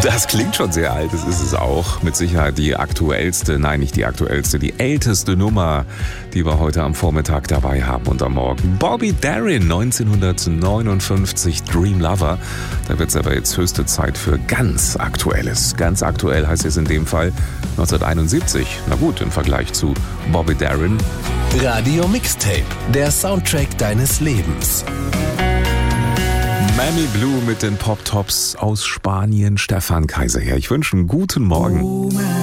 Das klingt schon sehr alt, das ist es auch. Mit Sicherheit die aktuellste, nein, nicht die aktuellste, die älteste Nummer, die wir heute am Vormittag dabei haben und am Morgen. Bobby Darin, 1959, Dream Lover. Da wird es aber jetzt höchste Zeit für ganz Aktuelles. Ganz aktuell heißt es in dem Fall 1971. Na gut, im Vergleich zu Bobby Darin. Radio Mixtape, der Soundtrack deines Lebens. Mammy Blue mit den Pop-Tops aus Spanien. Stefan Kaiser her. Ich wünsche einen guten Morgen.